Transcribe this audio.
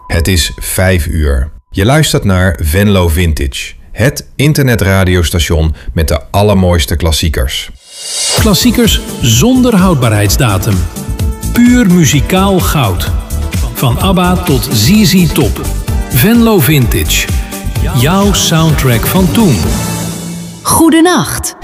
Het is 5 uur. Je luistert naar Venlo Vintage. Het internetradiostation met de allermooiste klassiekers. Klassiekers zonder houdbaarheidsdatum. Puur muzikaal goud. Van ABBA tot ZZ Top. Venlo Vintage. Jouw soundtrack van toen. Goedenacht.